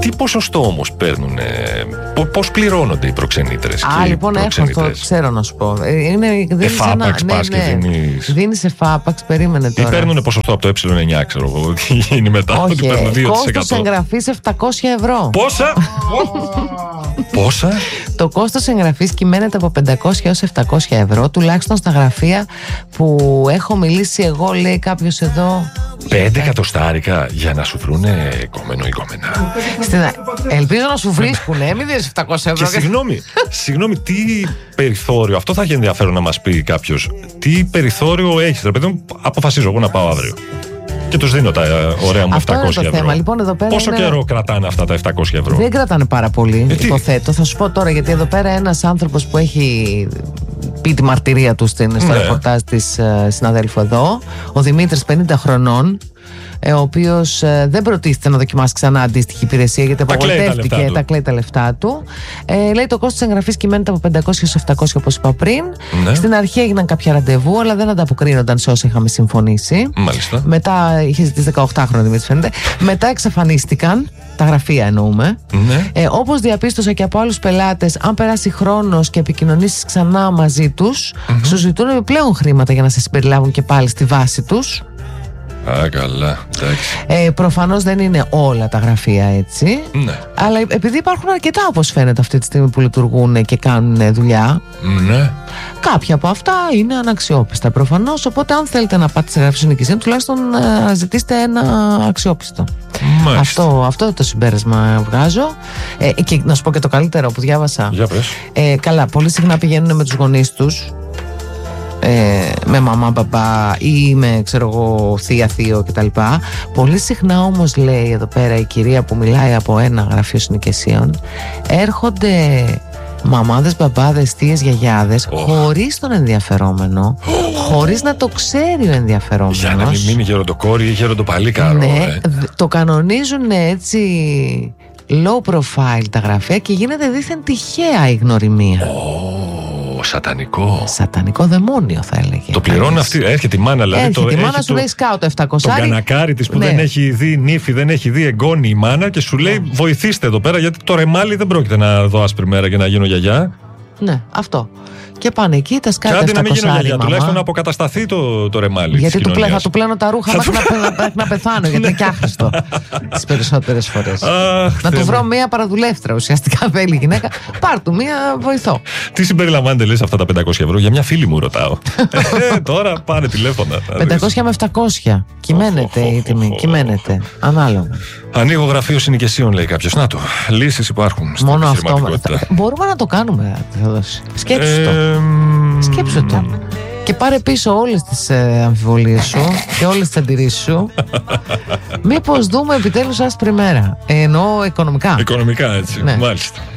Τι ποσοστό όμως παίρνουν, πώς πληρώνονται οι προξενήτρες? Λοιπόν, έχω αυτό, ξέρω να σου πω. Εφάπαξ πας και δίνεις. Δίνεις εφάπαξ, περίμενε τώρα. Ή παίρνουν ποσοστό από το ε9, ξέρω εγώ. Τι γίνει μετά, ότι παίρνουν 2%. Κόστος εγγραφής 700 ευρώ. Πόσα? Πόσα? Το κόστος εγγραφής κυμαίνεται από 500 έως 700 ευρώ, τουλάχιστον στα γραφεία που έχω μιλήσει εγώ, λέει κάποιος εδώ. 5 εκατοστάρικα για να σου βρούνε κόμενο ή κόμενα. Ελπίζω να σου βρίσκουνε, μην δίνεις 700 ευρώ. Και συγγνώμη, τι περιθώριο, αυτό θα έχει ενδιαφέρον να μας πει κάποιος. Τι περιθώριο έχεις, ρε παιδί μου, αποφασίζω εγώ να πάω αύριο και τους δίνω τα ωραία μου 700 ευρώ. Θέμα. Λοιπόν, εδώ πέρα πόσο καιρό κρατάνε αυτά τα 700 ευρώ? Δεν κρατάνε πάρα πολύ, υποθέτω. Θα σου πω τώρα, γιατί εδώ πέρα ένας άνθρωπος που έχει πει τη μαρτυρία του στο ρεπορτάζ της συναδέλφου εδώ, ο Δημήτρης, 50 χρονών, ο οποίος δεν προτίθεται να δοκιμάσει ξανά αντίστοιχη υπηρεσία, γιατί απογοητεύτηκε, τα κλαίει τα λεφτά του. Λέει το κόστος εγγραφής κυμαίνεται από 500 έως 700, όπως είπα πριν. Στην αρχή έγιναν κάποια ραντεβού, αλλά δεν ανταποκρίνονταν σε όσα είχαμε συμφωνήσει. Μάλιστα. Μετά είχε ζητήσει 18χρονο Δημήτρης, φαίνεται. Μετά εξαφανίστηκαν. Τα γραφεία εννοούμε. Όπως διαπίστωσα και από άλλους πελάτες, αν περάσει χρόνος και επικοινωνήσεις ξανά μαζί τους, σου ζητούν επιπλέον χρήματα για να σε συμπεριλάβουν και πάλι στη βάση τους. Καλά, εντάξει. Προφανώς δεν είναι όλα τα γραφεία έτσι. Ναι. Αλλά επειδή υπάρχουν αρκετά, όπως φαίνεται αυτή τη στιγμή, που λειτουργούν και κάνουν δουλειά. Ναι. Κάποια από αυτά είναι αναξιόπιστα προφανώς. Οπότε, αν θέλετε να πάτε σε γραφείο συνοικισίων, τουλάχιστον ζητήστε ένα αξιόπιστο. Αυτό το συμπέρασμα βγάζω. Και να σου πω και το καλύτερο που διάβασα. Για πες. Καλά, πολύ συχνά πηγαίνουν με τους γονείς τους. Με μαμά, μπαμπά ή με, ξέρω εγώ, θεία, θείο κτλ. Πολύ συχνά όμως, λέει εδώ πέρα η κυρία που μιλάει από ένα γραφείο συνοικισίων, έρχονται μαμάδες, μπαμπάδες, θείες, γιαγιάδες, χωρίς τον ενδιαφερόμενο, χωρίς να το ξέρει ο ενδιαφερόμενος. Για να μην μείνει γεροντοκόρη ή γεροντοπαλίκαρο. Ναι, το κανονίζουν έτσι low profile τα γραφεία και γίνεται δίθεν τυχαία η γνωριμία. Σατανικό. Σατανικό δαιμόνιο, θα έλεγε. Το πληρώνει αυτή. Έρχεται η μάνα, δηλαδή. Έρχεται η μάνα, σου λέει σκάω το 700. Το κανακάρι της που δεν έχει δει νύφη, δεν έχει δει εγγόνη η μάνα και σου λέει βοηθήστε εδώ πέρα, γιατί το ρεμάλι δεν πρόκειται να δω άσπρη μέρα και να γίνω γιαγιά. Ναι, αυτό. Και πάνε εκεί, τα σκάνε. Κάντε να μην γίνω γιαγιά, τουλάχιστον να αποκατασταθεί το ρεμάλι. Γιατί θα του πλένω τα ρούχα μέχρι να πεθάνω, γιατί είναι και άχρηστο τις περισσότερες φορές. Να του βρω μία παραδουλεύτρα, ουσιαστικά θέλει η γυναίκα. Πάρ' του μία βοηθό. Τι συμπεριλαμβάνεται, λες, αυτά τα 500 ευρώ? Για μια φίλη μου ρωτάω. Τώρα πάρε τηλέφωνα. 500 με 700. Κυμαίνεται η τιμή, κυμαίνεται. Ανάλογα. Ανοίγω γραφείο συνοικισίων, λέει κάποιος. Να το. Λύσεις υπάρχουν. Μόνο αυτό. Μπορούμε να το κάνουμε, Θεοδόση. Σκέψου το. Σκέψου το. Και πάρε πίσω όλες τις αμφιβολίες σου και όλες τις αντιρρήσεις σου. Μήπως δούμε επιτέλους άσπρη μέρα? Εννοώ οικονομικά. Οικονομικά, έτσι. Ναι. Μάλιστα.